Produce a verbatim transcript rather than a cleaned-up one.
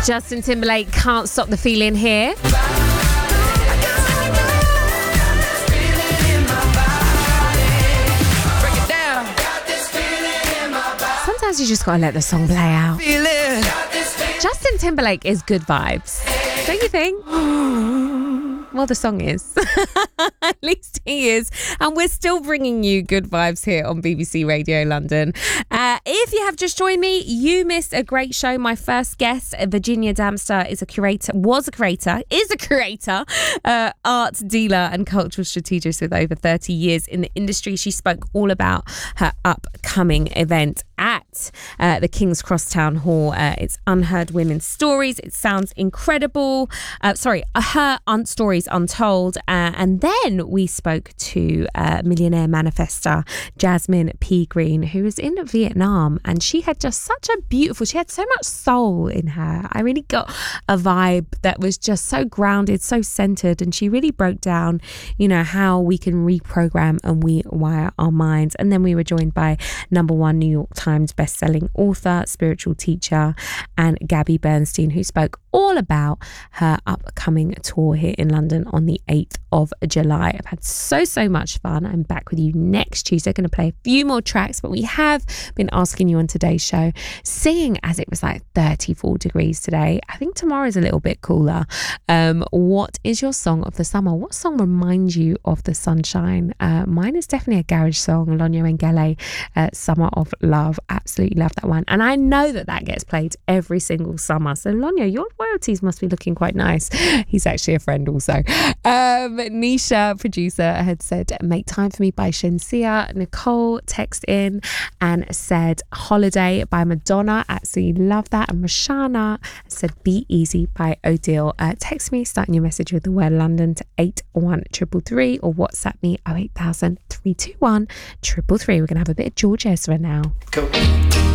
Justin Timberlake, Can't Stop the Feeling here. Sometimes you just gotta let the song play out. Justin Timberlake is good vibes, don't you think? Well, the song is. At least he is. And we're still bringing you good vibes here on B B C Radio London. Uh, if you have just joined me, you missed a great show. My first guest, Virginia Damster, is a curator, was a curator, is a curator, uh, art dealer and cultural strategist with over thirty years in the industry. She spoke all about her upcoming event at uh, the King's Cross Town Hall. Uh, it's Unheard Women's Stories. It sounds incredible. Uh, sorry, her un- stories untold. Uh, and then we spoke to uh, millionaire manifester Jasmine P. Green, who was in Vietnam, and she had just such a beautiful, she had so much soul in her. I really got a vibe that was just so grounded, so centered, and she really broke down, you know, how we can reprogram and rewire our minds. And then we were joined by number one New York Times best-selling author, spiritual teacher, and Gabby Bernstein, who spoke all about her upcoming tour here in London on the eighth of July. I've had so, so much fun. I'm back with you next Tuesday. Going to play a few more tracks, but we have been asking you on today's show, seeing as it was like thirty-four degrees today, I think tomorrow is a little bit cooler. Um, what is your song of the summer? What song reminds you of the sunshine? Uh, mine is definitely a garage song, Lonyo Ngele, uh, Summer of Love. Absolutely love that one. And I know that that gets played every single summer. So Lonyo, your royalties must be looking quite nice. He's actually a friend also. Um, Nisha, producer, had said, Make Time For Me by Shensia. Nicole text in and said, Holiday by Madonna. Absolutely love that. And Roshana said, Be Easy by Odile. Uh, text me, starting your message with the word London to eight one three three three or WhatsApp me oh eight thousand three two one three three three. We're going to have a bit of George Ezra now. Cool.